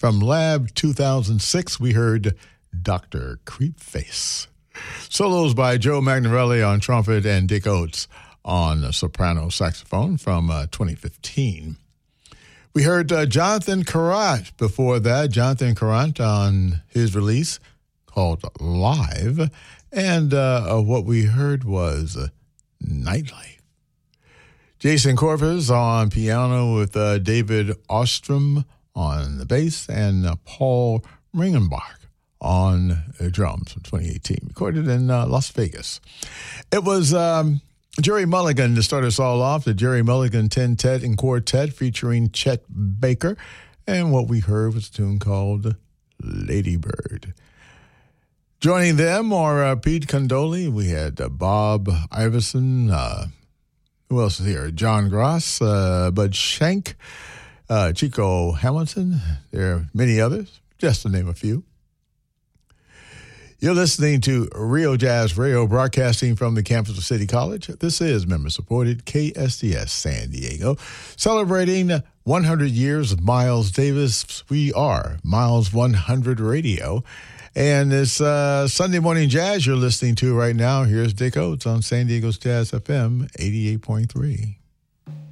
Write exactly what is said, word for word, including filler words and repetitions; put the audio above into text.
From Lab two thousand six, we heard Doctor Creepface. Solos by Joe Magnarelli on trumpet and Dick Oates on soprano saxophone from uh, twenty fifteen. We heard uh, Jonathan Carant before that. Jonathan Carant on his release called Live. And uh, what we heard was uh, Nightlife. Jason Corpus on piano with uh, David Ostrom on the bass and uh, Paul Ringenbach on uh, drums from twenty eighteen, recorded in uh, Las Vegas. It was um, Jerry Mulligan to start us all off, the Jerry Mulligan Tentet and Quartet featuring Chet Baker. And what we heard was a tune called Lady Bird. Joining them are uh, Pete Condoli. We had uh, Bob Iverson. Uh, who else is here? John Gross, uh, Bud Shank, uh, Chico Hamilton. There are many others, just to name a few. You're listening to Rio Jazz Radio, broadcasting from the campus of City College. This is member-supported K S D S San Diego, celebrating one hundred years of Miles Davis. We are Miles one hundred Radio. And it's uh, Sunday Morning Jazz you're listening to right now. Here's Dick Oates on San Diego's Jazz F M eighty-eight point three.